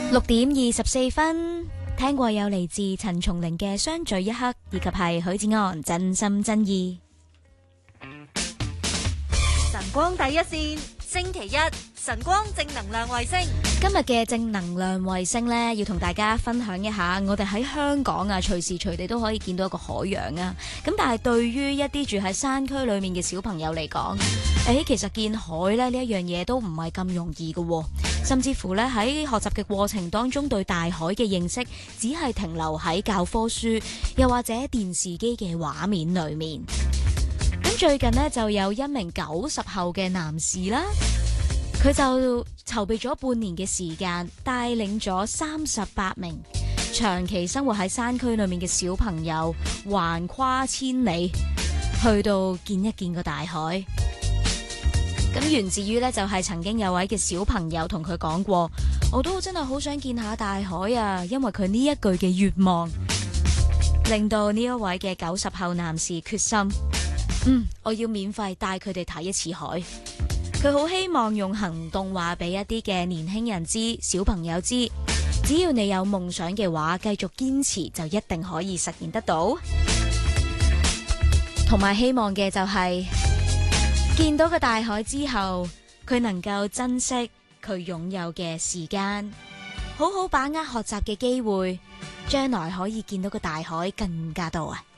6:24，聽過有嚟自陳松伶嘅相聚一刻，以及係許志安真心真意。 晨光第一線，星期一晨光正能量衛星。 今日嘅正能量衛星呢，要同大家分享一下，我哋喺香港啊，隨時隨地都可以見到一個海洋啊。咁但係對於一啲住喺山區裏面嘅小朋友嚟講，其實見海呢一樣嘢都唔係咁容易嘅，甚至乎呢，喺學習嘅過程當中，對大海嘅認識只係停留喺教科書又或者電視機嘅畫面裏面。咁最近呢，就有一名90後嘅男士啦，佢就籌備咗半年嘅時間，帶領咗38名長期生活喺山區裏面嘅小朋友，橫跨千里去到見一見個大海。咁源自於呢，就係曾經有位嘅小朋友同佢講過，我都真係好想見下大海啊，因為佢呢一句嘅願望令到呢一位嘅90後男士決心，我要免費帶佢哋睇一次海。佢好希望用行動話俾一啲嘅年輕人知，小朋友知，只要你有夢想嘅話，繼續堅持就一定可以實現得到。同埋希望嘅就係見到個大海之後，佢能夠珍惜佢擁有嘅時間，好好把握學習嘅機會，將來可以見到個大海更加多啊！